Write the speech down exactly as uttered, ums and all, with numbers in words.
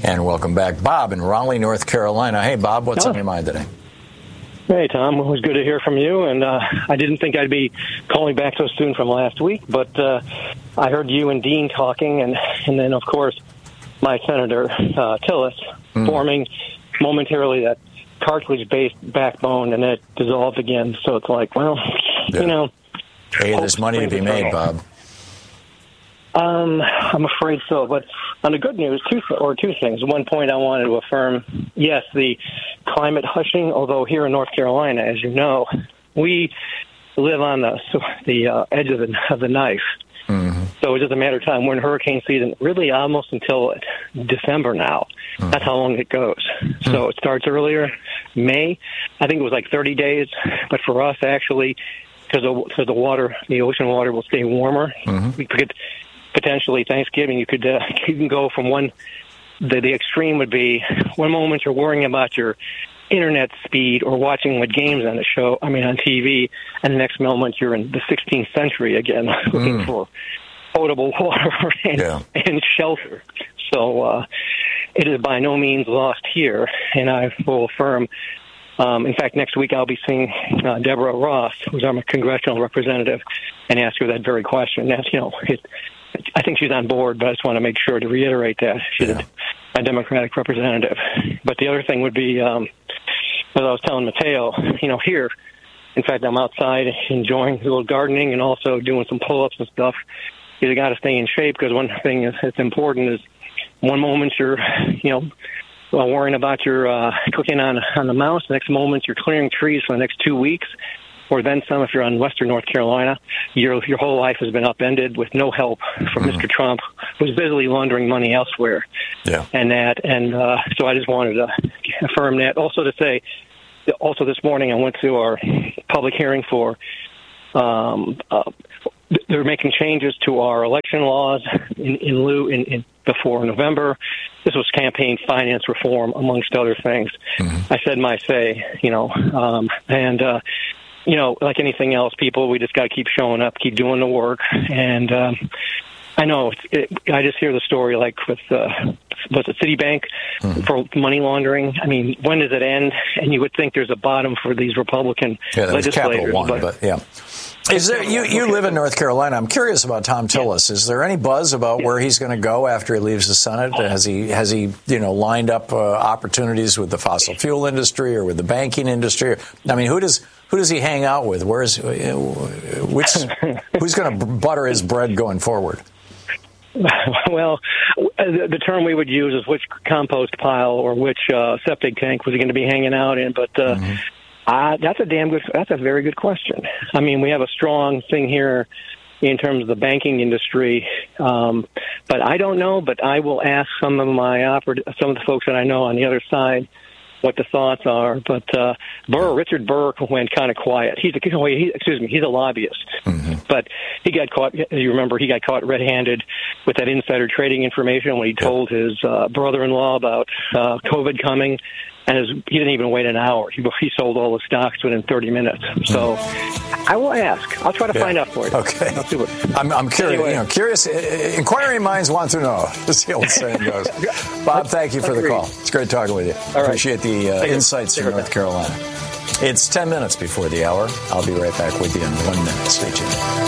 And welcome back, Bob in Raleigh, North Carolina. Hey, Bob, what's oh. on your mind today? Hey, Tom. It was good to hear from you. And uh, I didn't think I'd be calling back so soon from last week, but uh, I heard you and Dean talking, and, and then, of course, my Senator uh, Tillis mm. forming momentarily that cartilage-based backbone, and it dissolved again. So it's like, well, yeah. you know. Hey, there's money to be made, Bob. Um, I'm afraid so. But on the good news, two or two things. One point I wanted to affirm, yes, the climate hushing, although here in North Carolina, as you know, we live on the the uh, edge of the, of the knife. Mm-hmm. So it's just a matter of time. We're in hurricane season, really almost until December now. Mm-hmm. That's how long it goes. Mm-hmm. So it starts earlier, May. I think it was like thirty days. But for us, actually, because the, the water, the ocean water will stay warmer, mm-hmm. we could potentially Thanksgiving, you could uh, you can go from one, the, the extreme would be one moment you're worrying about your internet speed or watching what games on the show, I mean on T V, and the next moment you're in the sixteenth century again looking mm. for potable water and, yeah. and shelter. So uh, it is by no means lost here, and I will affirm. Um, in fact, next week I'll be seeing uh, Deborah Ross, who's our congressional representative, and ask her that very question. That's, you know, it, I think she's on board, but I just want to make sure to reiterate that she's yeah. a, a Democratic representative. But the other thing would be, um, as I was telling Mateo, you know, here, in fact, I'm outside enjoying a little gardening and also doing some pull-ups and stuff. You got to stay in shape, because one thing is, that's important is one moment you're, you know, Well, worrying about your uh, cooking on on the mouse. The next moment, you're clearing trees for the next two weeks, or then some. If you're on Western North Carolina, your your whole life has been upended with no help from mm-hmm. Mister Trump, who's busily laundering money elsewhere. Yeah, and that, and uh, so I just wanted to affirm that. Also to say, also this morning I went to our public hearing for. Um, uh, they're making changes to our election laws in, in lieu in, in before November. This was campaign finance reform, amongst other things. Mm-hmm. I said my say, you know, um, and, uh, you know, like anything else, people, we just got to keep showing up, keep doing the work. And um, I know, it's, it, I just hear the story like with, uh, was it Citibank mm-hmm. for money laundering? I mean, when does it end? And you would think there's a bottom for these Republican yeah, that legislators. Capital One, but, but yeah. Is there, you, you live in North Carolina. I'm curious about Tom Tillis. Is there any buzz about where he's going to go after he leaves the Senate? Has he, has he, you know, lined up uh, opportunities with the fossil fuel industry or with the banking industry? I mean, who does who does he hang out with? Where's which? Who's going to butter his bread going forward? Well, the, the term we would use is which compost pile or which uh, septic tank was he going to be hanging out in, but. Uh, mm-hmm. Uh, that's a damn good, that's a very good question. I mean, we have a strong thing here in terms of the banking industry, um, but I don't know, but I will ask some of my oper- some of the folks that I know on the other side what the thoughts are. But uh, Burr, Richard Burr went kind of quiet. He's a, he, excuse me, he's a lobbyist, mm-hmm. but he got caught, you remember, he got caught red-handed with that insider trading information when he told his uh, brother-in-law about uh, COVID coming. And his, he didn't even wait an hour. He, he sold all the stocks within thirty minutes. So I will ask. I'll try to yeah. find out for you. Okay. I'll do it. I'm, I'm curious. Anyway. You know, curious. Inquiring minds want to know, as the old saying goes. Bob, thank you for Agreed. the call. It's great talking with you. All right. Appreciate the uh, insights from North Carolina. It's ten minutes before the hour. I'll be right back with you in one minute. Stay tuned.